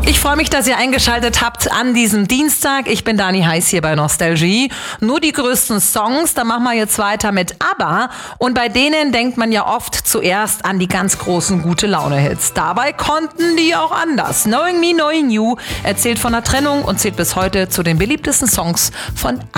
Ich freue mich, dass ihr eingeschaltet habt an diesem Dienstag. Ich bin Dani Heiß hier bei Nostalgie. Nur die größten Songs, da machen wir jetzt weiter mit ABBA. Und bei denen denkt man ja oft zuerst an die ganz großen Gute-Laune-Hits. Dabei konnten die auch anders. Knowing Me, Knowing You erzählt von der Trennung und zählt bis heute zu den beliebtesten Songs von ABBA.